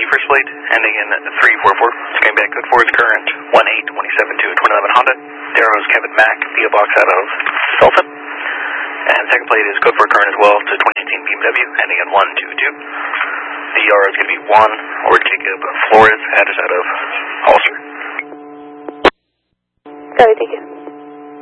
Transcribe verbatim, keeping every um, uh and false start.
first plate, ending in three four four. It's coming back code four is current one eight two seven two, twenty eleven Honda. Darrow is Kevin Mack, P O Box out of Sultan. And second plate is code four current as well to twenty eighteen B M W, ending in one two two. The R is going to be Juan or Jacob Flores, address out of Hollister. Got it, thank you.